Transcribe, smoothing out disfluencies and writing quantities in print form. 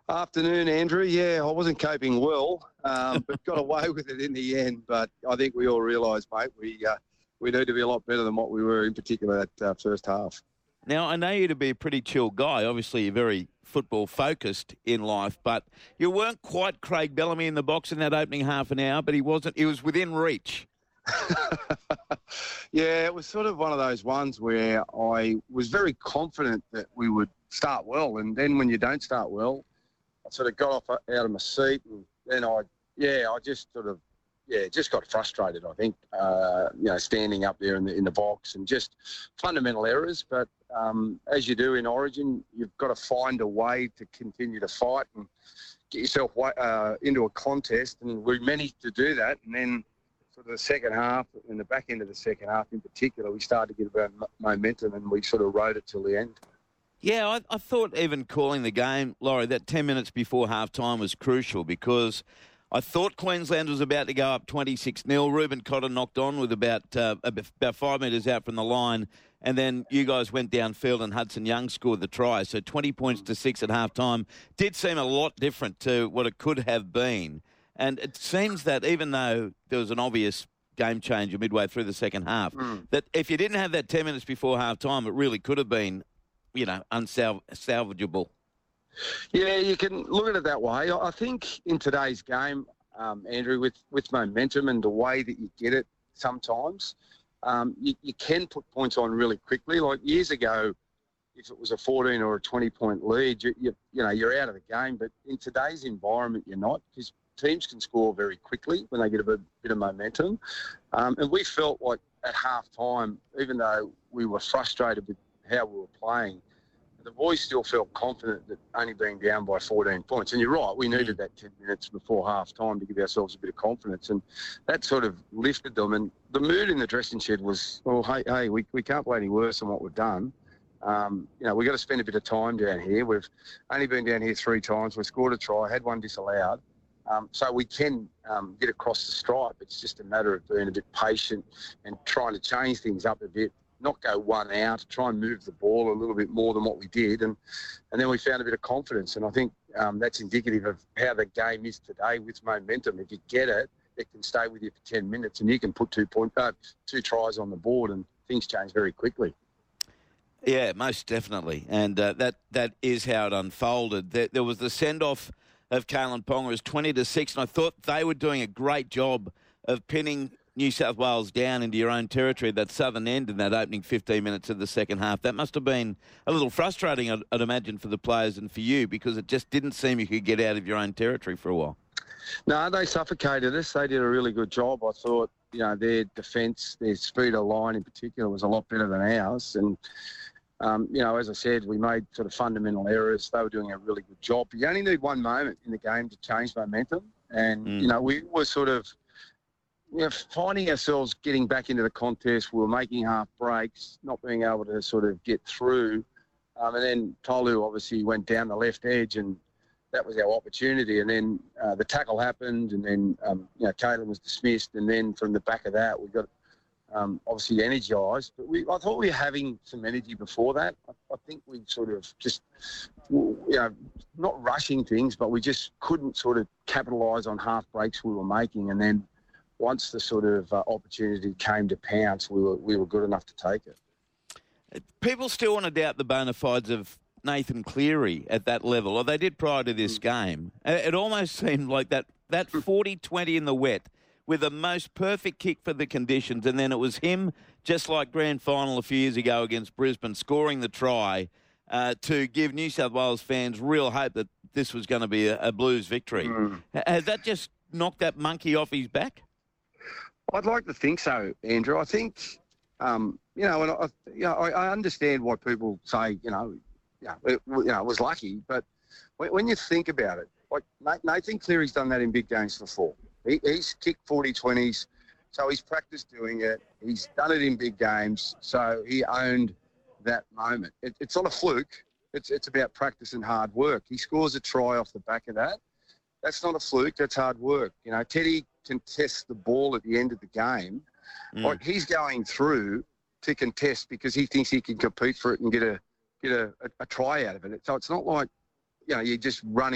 Afternoon, Andrew. Yeah, I wasn't coping well, but got away with it in the end. But I think we all realise, mate, we need to be a lot better than what we were, in particular that first half. Now, I know you to be a pretty chill guy. Obviously, you're very football-focused in life, but you weren't quite Craig Bellamy in the box in that opening half an hour, but he wasn't. He was within reach. Yeah, it was sort of one of those ones where I was very confident that we would start well, and then when you don't start well, I sort of got off out of my seat, and then I just just got frustrated. I think, standing up there in the box and just fundamental errors. But as you do in Origin, you've got to find a way to continue to fight and get yourself into a contest, and we managed to do that. And then sort of the second half, in the back end of the second half in particular, we started to get a bit of momentum, and we sort of rode it till the end. Yeah, I thought even calling the game, Laurie, that 10 minutes before half-time was crucial because I thought Queensland was about to go up 26-0. Reuben Cotter knocked on with about 5 metres out from the line, and then you guys went downfield and Hudson Young scored the try. So 20 points to 6 at half-time did seem a lot different to what it could have been. And it seems that even though there was an obvious game changer midway through the second half, that if you didn't have that 10 minutes before half-time, it really could have been unsalvageable. Yeah, you can look at it that way. I think in today's game, Andrew, with momentum and the way that you get it sometimes, you can put points on really quickly. Like years ago, if it was a 14 or a 20-point lead, you're out of the game. But in today's environment, you're not, because teams can score very quickly when they get a bit of momentum. And we felt like at half-time, even though we were frustrated with how we were playing, the boys still felt confident that only being down by 14 points. And you're right, we needed that 10 minutes before half-time to give ourselves a bit of confidence. And that sort of lifted them. And the mood in the dressing shed was, hey, we can't play any worse than what we've done. We've got to spend a bit of time down here. We've only been down here 3 times. We've scored a try, had one disallowed. So we can get across the stripe. It's just a matter of being a bit patient and trying to change things up a bit, not go one out, try and move the ball a little bit more than what we did. And then we found a bit of confidence. And I think that's indicative of how the game is today with momentum. If you get it, it can stay with you for 10 minutes and you can put 2 tries on the board and things change very quickly. Yeah, most definitely. And that is how it unfolded. There was the send-off of Kalyn Ponga as 20-6, and I thought they were doing a great job of pinning New South Wales down into your own territory, that southern end in that opening 15 minutes of the second half. That must have been a little frustrating, I'd imagine, for the players and for you, because it just didn't seem you could get out of your own territory for a while. No, they suffocated us. They did a really good job. I thought, their defence, their speed of line in particular was a lot better than ours. And, as I said, we made sort of fundamental errors. They were doing a really good job. You only need one moment in the game to change momentum. And, we were sort of finding ourselves getting back into the contest. We were making half breaks, not being able to sort of get through. And then Tolu obviously went down the left edge, and that was our opportunity. And then the tackle happened, and then, Kalyn was dismissed. And then from the back of that, we got obviously energised. But I thought we were having some energy before that. I think we sort of just, not rushing things, but we just couldn't sort of capitalise on half breaks we were making. And then once the sort of opportunity came to pounce, we were good enough to take it. People still want to doubt the bona fides of Nathan Cleary at that level, or they did prior to this game. It almost seemed like that 40-20 in the wet with the most perfect kick for the conditions, and then it was him, just like grand final a few years ago against Brisbane, scoring the try to give New South Wales fans real hope that this was going to be a Blues victory. Has that just knocked that monkey off his back? I'd like to think so, Andrew. I think, and I understand why people say, it was lucky. But when you think about it, like Nathan Cleary's done that in big games before. He's kicked 40-20s, so he's practiced doing it. He's done it in big games, so he owned that moment. It's not a fluke. It's about practice and hard work. He scores a try off the back of that. That's not a fluke. That's hard work. Teddy contest the ball at the end of the game. Like he's going through to contest because he thinks he can compete for it and get a try out of it. So it's not like you just run